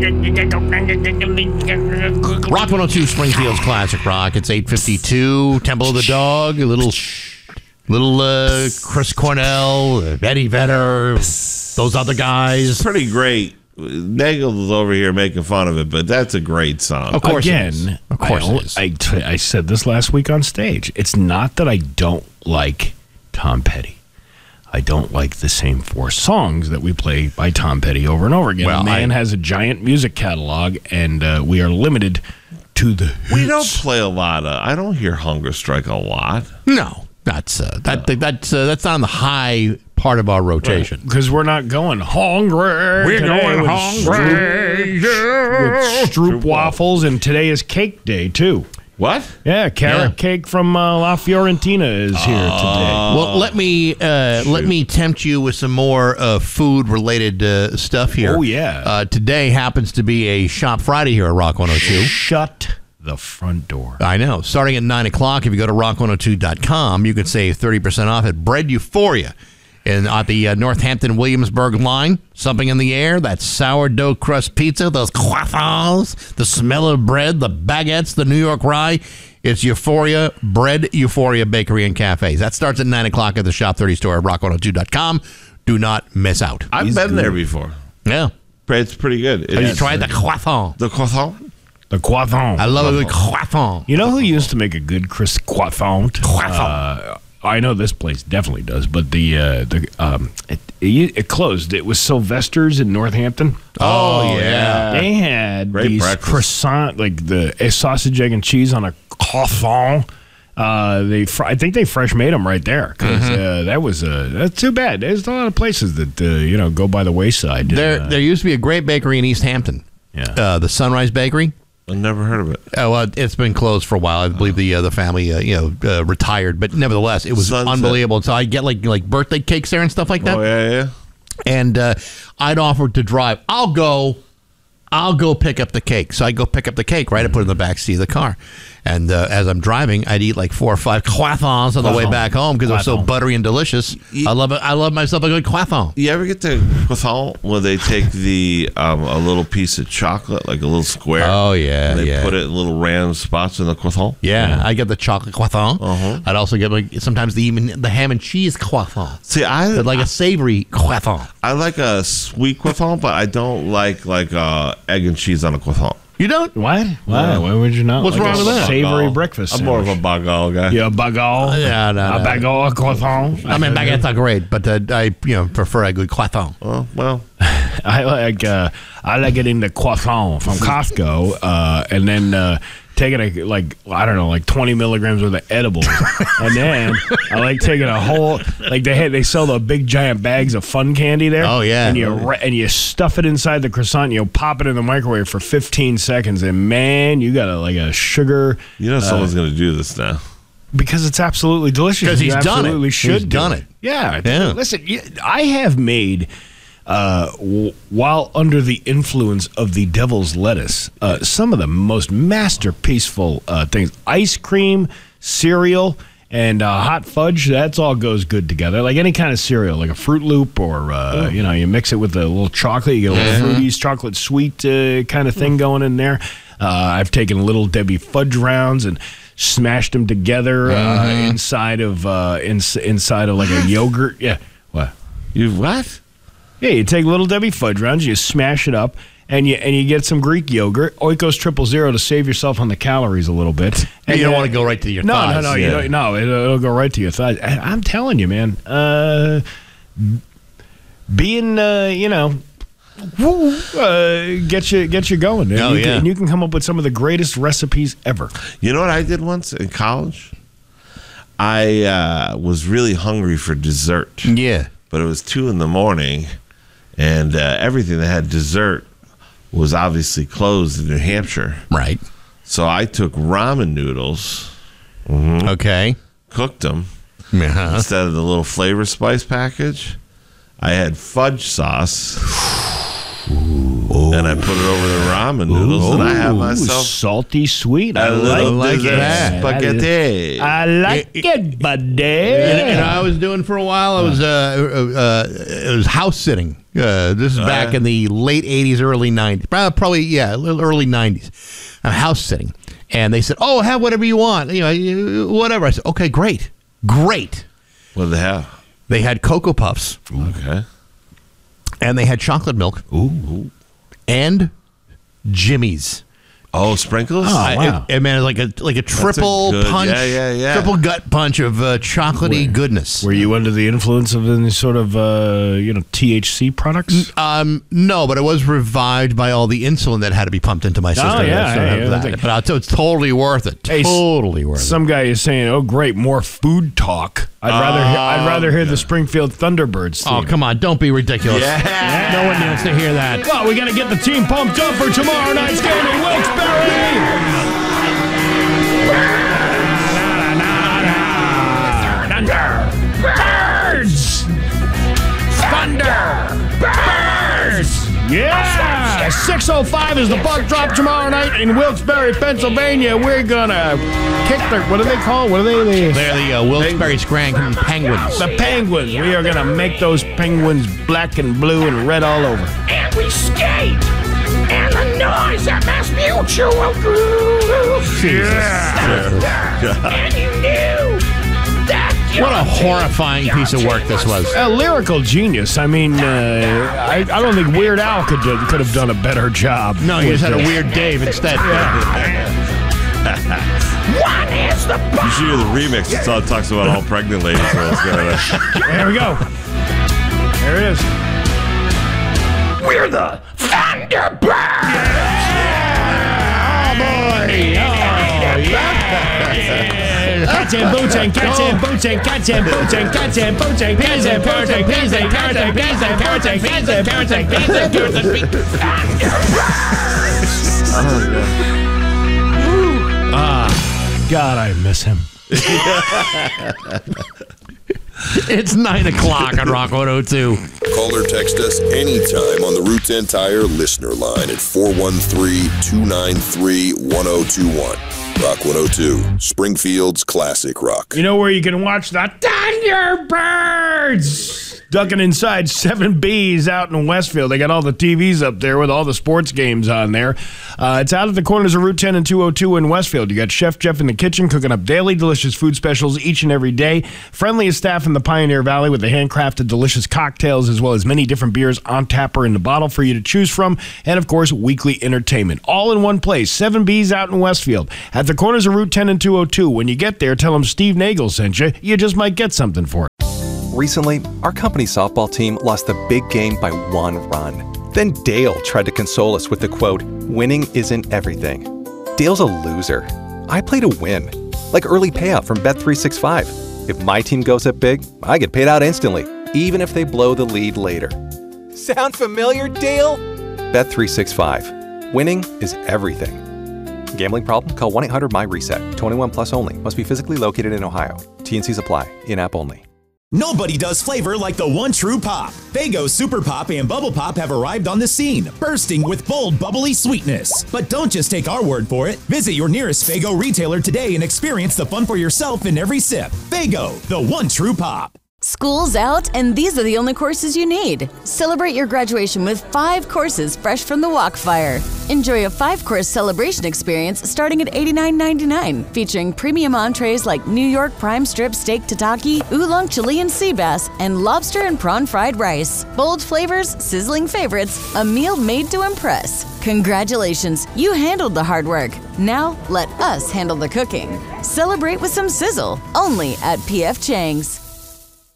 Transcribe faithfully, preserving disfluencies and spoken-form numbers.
Rock one oh two, Springfield's Classic Rock. It's eight fifty-two. Temple of the Dog. A little, little uh, Chris Cornell, Eddie Vedder, those other guys. Pretty great. Nagel's over here making fun of it, but that's a great song. Of course, Again, it is. Of course, I, it is. I, t- I said this last week on stage. It's not that I don't like Tom Petty. I don't like the same four songs that we play by Tom Petty over and over again. Well, the man I- has a giant music catalog, and uh, we are limited to the hits. We don't play a lot of. I don't hear Hunger Strike a lot. No, that's uh, that that's uh, that's on the high part of our rotation. Because we're not going hungry. We're today going with hungry. Stroop, with Stroop waffles, and today is cake day, too. What? Yeah, carrot Yeah. cake from uh, La Fiorentina is here today. Well, let me uh, let me tempt you with some more uh, food related uh, stuff here. Oh, yeah. Uh, today happens to be a Shop Friday here at Rock one oh two. Shut the front door. I know. Starting at nine o'clock, if you go to rock one oh two dot com, you can save thirty percent off at Bread Euphoria. And at the uh, Northampton Williamsburg line, something in the air, that sourdough crust pizza, those croissants, the smell of bread, the baguettes, the New York rye. It's Euphoria, Bread Euphoria Bakery and Cafes. That starts at nine o'clock at the Shop thirty store at rock one oh two dot com. Do not miss out. I've He's been good. there before. Yeah. It's pretty good. Have you It's- tried the croissant? the croissant? The croissant. I love a good croissant. You know who used to make a good Chris croissant? Croissant. Uh, I know this place definitely does, but the uh, the um, it, it, it closed. It was Sylvester's in Northampton. Oh, yeah. They had Great these breakfast. croissant, like the a sausage, egg, and cheese on a croissant. Uh, they, fr- I think they fresh made them right there because uh, that was uh, that's too bad. There's a lot of places that uh, you know go by the wayside. There, Uh, there used to be a great bakery in East Hampton. Yeah. Uh, the Sunrise Bakery. I've never heard of it. Oh, well, it's been closed for a while. I believe the uh, the family, uh, you know, uh, retired. But nevertheless, it was Sunset. unbelievable. So I get like like birthday cakes there and stuff like that. Oh, yeah, yeah. And uh, I'd offered to drive. I'll go. I'll go pick up the cake. So I go pick up the cake, right? I put it in the back seat of the car. And uh, as I'm driving, I'd eat like four or five croissants on the way Croissant. back home because it was so Croissant. buttery and delicious. I love it. I love myself a good croissant. You ever get the croissant where they take the um, a little piece of chocolate, like a little square? Oh, yeah, and they yeah. put it in little round spots in the croissant? Yeah, I get the chocolate croissant. Uh-huh. I'd also get like sometimes the even the ham and cheese croissant. See, I But like a savory croissant. I like a sweet croissant, but I don't like like uh, egg and cheese on a croissant. You don't? what? Why? Why would you not? What's like wrong a with that? Savory Bagal. breakfast. I'm more of a sandwich? bagal guy. Yeah, bagal. Yeah, no, a no. bagal, a croissant. I mean, baguettes are great, but uh, I you know prefer a good croissant. Oh, well, I like uh, I like it in the croissant from Costco, uh, and then uh, taking a like I don't know like twenty milligrams worth of edibles, and then I like taking a whole like they had, they sell the big giant bags of fun candy there. Oh, yeah. and you ra- and you stuff it inside the croissant, and you pop it in the microwave for fifteen seconds, and man, you got a like a sugar you know someone's going to do this now. because it's absolutely delicious. 'Cause he's You done it. absolutely should He's do done it. Yeah, Yeah. Listen, you- I have made. Uh, w- while under the influence of the devil's lettuce, uh, some of the most masterpieceful uh, things, ice cream, cereal, and uh, hot fudge, that's all goes good together. Like any kind of cereal, like a Fruit Loop or, uh, you know, you mix it with a little chocolate, you get a little Fruities, chocolate sweet uh, kind of thing going in there. Uh, I've taken Little Debbie fudge rounds and smashed them together uh, inside of uh, ins- inside of like a yogurt. Yeah, what? You what? Yeah, you take Little Debbie fudge rounds, you smash it up, and you and you get some Greek yogurt, Oikos Triple Zero to save yourself on the calories a little bit. And you don't uh, want to go right to your no, thighs. no, no, you yeah. don't, no, it'll, it'll go right to your thighs. I, I'm telling you, man. Uh, being, uh, you know, woo, uh, get you get you going. And Oh, you yeah. can, and you can come up with some of the greatest recipes ever. You know what I did once in college? I uh, was really hungry for dessert, Yeah. but it was two in the morning, and uh, everything that had dessert was obviously closed in New Hampshire. Right. So I took ramen noodles, Okay. cooked them Uh-huh. instead of the little flavor spice package. I had fudge sauce, and I put it over the ramen noodles, and I had Ooh, myself salty sweet. I a little like like dessert that. spaghetti. I like it, buddy. You know, you know what I was doing for a while? I was uh, uh, uh, it was house sitting Uh, this is Oh, back yeah? in the late eighties, early nineties. Probably, yeah, early nineties. I'm house sitting. And they said, oh, have whatever you want. You know, whatever. I said, okay, great. Great. What did they have? They had Cocoa Puffs. Okay. And they had chocolate milk. Ooh. And Jimmy's. Oh, sprinkles? Oh, I, wow. it, it man, like a like a triple good- punch, yeah, yeah, yeah. triple gut punch of uh, chocolatey goodness. Were you under the influence of any sort of uh, you know T H C products? Um, no, but it was revived by all the insulin that had to be pumped into my system. Oh, yeah, So I yeah, have yeah, that. I think- But I'll tell you, it's totally worth it. Hey, s- Totally worth it. Some guy is saying, "Oh, great, more food talk." I'd rather he- I'd rather hear the Springfield Thunderbirds theme. Oh, come on. Don't be ridiculous. Yeah. No one needs to hear that. Well, we got to get the team pumped up for tomorrow night's game in Wilkes-Barre. Thunder! Birds! Thunder! Birds! Yeah! six oh five is the puck drop tomorrow night in Wilkes-Barre, Pennsylvania. We're gonna kick the, what do they call, what are they? they They're the uh, Wilkes-Barre Scranton Penguins. the Penguins. We are gonna make those Penguins black and blue and red all over. And we skate. And the noise at Mass Mutual. Yeah! And you knew that. What a horrifying piece of work this was. A lyrical genius. I mean, uh, I, I don't think Weird Al could do, could have done a better job. No, you just had a with weird Dave instead. One is the You should hear the remix. It's all talks about all pregnant ladies. So it's gonna, this. There we go. There it is. We're the Thunderbirds. Oh boy! Oh yeah! Cats and boots and cats and boots and cats and boots and cats and boots and cats and boots and peas and carrots and peas and carrots and peas and carrots and peas and carrots and peas. Ah, God, I miss him. It's nine o'clock on Rock one oh two. Call or text us anytime on the Route ten Tire listener line at four one three, two nine three, one oh two one. Rock one oh two, Springfield's classic rock. You know where you can watch the Thunderbirds? Ducking inside seven B's out in Westfield. They got all the T Vs up there with all the sports games on there. Uh, it's out at the corners of Route ten and two oh two in Westfield. You got Chef Jeff in the kitchen cooking up daily delicious food specials each and every day. Friendliest staff in the Pioneer Valley with the handcrafted delicious cocktails as well as many different beers on tap or in the bottle for you to choose from. And, of course, weekly entertainment. All in one place. seven B's out in Westfield. At the corners of Route ten and two oh two. When you get there, tell them Steve Nagel sent you. You just might get something for it. Recently, our company softball team lost the big game by one run. Then Dale tried to console us with the quote, "Winning isn't everything." Dale's a loser. I play to win. Like early payout from Bet three sixty-five. If my team goes up big, I get paid out instantly, even if they blow the lead later. Sound familiar, Dale? Bet three sixty-five. Winning is everything. Gambling problem? Call one eight hundred my reset. twenty-one plus only. Must be physically located in Ohio. T N Cs apply. In-app only. Nobody does flavor like the one true pop. Faygo Super Pop and Bubble Pop have arrived on the scene, bursting with bold, bubbly sweetness. But don't just take our word for it. Visit your nearest Faygo retailer today and experience the fun for yourself in every sip. Faygo, the one true pop. School's out, and these are the only courses you need. Celebrate your graduation with five courses fresh from the Walkfire. Enjoy a five-course celebration experience starting at eighty-nine ninety-nine, featuring premium entrees like New York prime strip steak tataki, oolong Chilean sea bass, and lobster and prawn fried rice. Bold flavors, sizzling favorites, a meal made to impress. Congratulations, you handled the hard work. Now let us handle the cooking. Celebrate with some sizzle, only at P F Chang's.